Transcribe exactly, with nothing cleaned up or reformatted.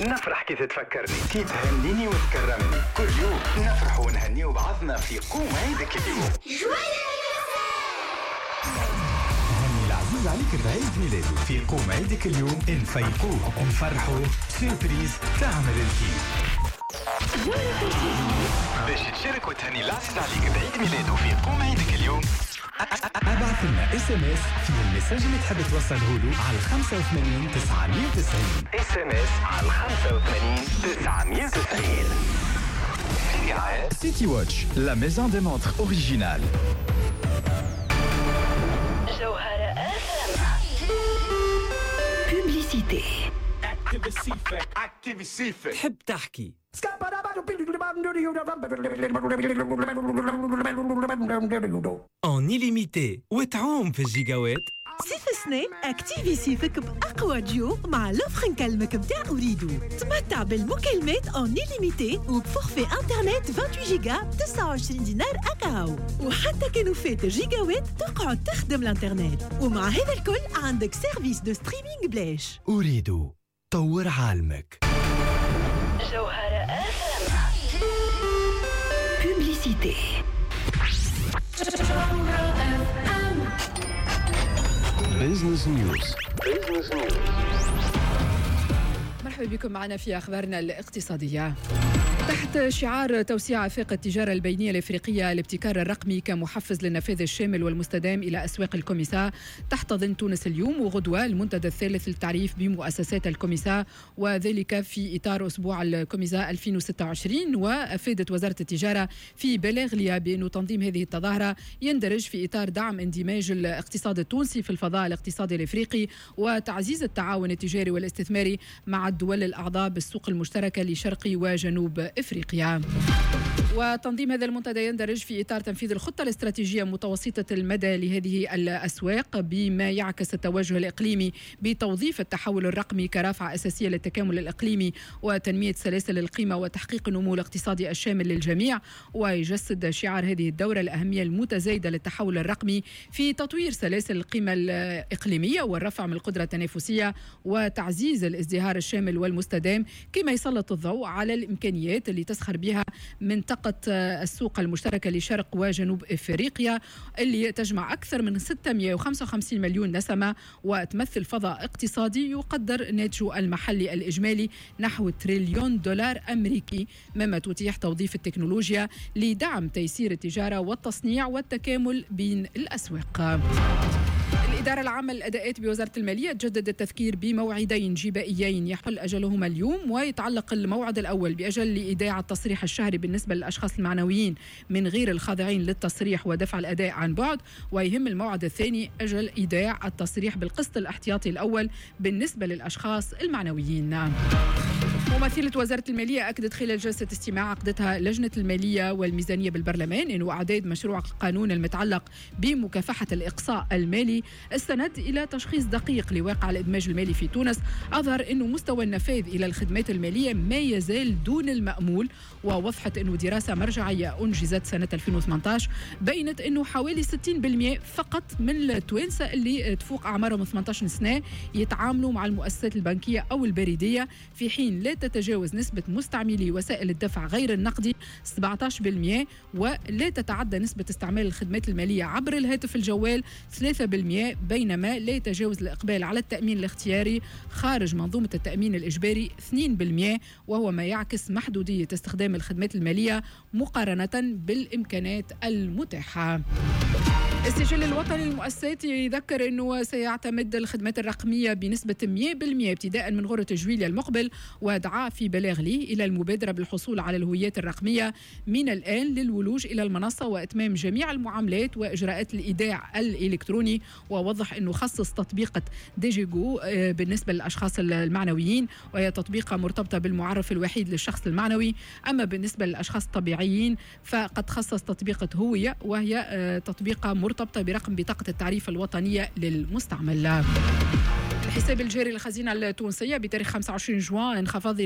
نفرح كي تتفكرني، كي تهنيني وتكرمني. كل يوم نفرح ونهني بعضنا في قوم عيدك اليوم. هني العزيز عليك بعيد ميلادك في قوم عيدك اليوم. نفيقوه ونفرحوا سيربريز تعمل الكيف. باش تشارك وتهني العزيز عليك بعيد ميلاده في قوم عيدك اليوم، ابعث لنا اس ام اس في المساج اللي تحب توصله له على خمسة وثمانين تسعمية وتسعين. اس ام اس على خمسة وثمانين تسعمية وتسعين. City Watch, la maison des montres originale. Publicité. تحب تحكي en illimité وتعوم في الجيجاوات. صيف السنة اكتيفي صيفك بأقوى ديو مع لوفر نكلمك بتاع أريدو. تمتع بالمكالمات en illimité وبفورفي انترنت ثمانية وعشرين جيجا تسعة وعشرين دينار أكاو، وحتى كانوا فات الجيجاوات تقعد تخدم الانترنت. ومع هذا الكل عندك سيرفيس دو ستريمينج بلاش. أريدو طور عالمك. جوهرة أفهم. Publicité. Business News. مرحبا بكم معنا في أخبارنا الاقتصادية. تحت شعار توسيع آفاق التجارة البينية الإفريقية الابتكار الرقمي كمحفز للنفاذ الشامل والمستدام إلى أسواق الكوميسا، تحتضن تونس اليوم وغدوة المنتدى الثالث للتعريف بمؤسسات الكوميسا، وذلك في إطار أسبوع الكوميسا ألفين وستة وعشرين. وأفادت وزارة التجارة في بلاغ لها بأن تنظيم هذه التظاهرة يندرج في إطار دعم اندماج الاقتصاد التونسي في الفضاء الاقتصادي الإفريقي وتعزيز التعاون التجاري والاستثماري مع الدول الأعضاء بالسوق المشتركة لشرق وجنوب إفريقيا. وتنظيم هذا المنتدى يندرج في إطار تنفيذ الخطة الاستراتيجية متوسطة المدى لهذه الأسواق بما يعكس التوجه الإقليمي بتوظيف التحول الرقمي كرافعة أساسية للتكامل الإقليمي وتنمية سلاسل القيمة وتحقيق النمو الاقتصادي الشامل للجميع. ويجسد شعار هذه الدورة الأهمية المتزايدة للتحول الرقمي في تطوير سلاسل القيمة الإقليمية والرفع من القدرة التنافسية وتعزيز الازدهار الشامل والمستدام، كما يسلط الضوء على الإمكانيات اللي تسخر بها منطقة السوق المشتركة لشرق وجنوب إفريقيا اللي تجمع أكثر من ستمئة وخمسة وخمسين مليون نسمة وتمثل فضاء اقتصادي يقدر ناتجه المحلي الإجمالي نحو تريليون دولار أمريكي، مما تتيح توظيف التكنولوجيا لدعم تيسير التجارة والتصنيع والتكامل بين الأسواق. الإدارة العامة للأداءات بوزارة المالية تجدد التذكير بموعدين جبائيين يحل أجلهما اليوم، ويتعلق الموعد الأول بأجل لإيداع التصريح الشهري بالنسبة للأشخاص المعنويين من غير الخاضعين للتصريح ودفع الأداء عن بعد، ويهم الموعد الثاني أجل إيداع التصريح بالقسط الاحتياطي الأول بالنسبة للأشخاص المعنويين. ممثلة وزارة المالية أكدت خلال جلسة استماع عقدتها لجنة المالية والميزانية بالبرلمان أنه أعداد مشروع القانون المتعلق بمكافحة الإقصاء المالي استند إلى تشخيص دقيق لواقع الإدماج المالي في تونس، أظهر أنه مستوى النفاذ إلى الخدمات المالية ما يزال دون المأمول. ووضحت أنه دراسة مرجعية أنجزت سنة ألفين وثمانية عشر بينت أنه حوالي ستين بالمئة فقط من التوانسة اللي تفوق أعمارهم ثمانية عشر سنة يتعاملوا مع المؤسسات البنكية أو البريدية، في حين لا تتجاوز نسبة مستعملي وسائل الدفع غير النقدي سبعة عشر بالمئة، ولا تتعدى نسبة استعمال الخدمات المالية عبر الهاتف الجوال ثلاثة بالمئة، بينما لا يتجاوز الإقبال على التأمين الاختياري خارج منظومة التأمين الإجباري اثنين بالمئة، وهو ما يعكس محدودية استخدام الخدمات المالية مقارنة بالإمكانات المتاحة. السجل الوطني للمؤسسات يذكر أنه سيعتمد الخدمات الرقمية بنسبة مئة بالمئة ابتداء من غرة جويليا المقبل، ودعا في بلاغ له إلى المبادرة بالحصول على الهويات الرقمية من الآن للولوج إلى المنصة وإتمام جميع المعاملات وإجراءات الإيداع الإلكتروني. ووضح أنه خصص تطبيقة ديجيجو بالنسبة للأشخاص المعنويين، وهي تطبيقة مرتبطة بالمعرف الوحيد للشخص المعنوي. أما بالنسبة للأشخاص الطبيعيين فقد خصص تطبيقة هوية، وهي تطبيقة مرتبطة برقم بطاقة التعريف الوطنية للمستعمل. الحساب الجاري للخزينة التونسية بتاريخ خمسة وعشرين جوان انخفض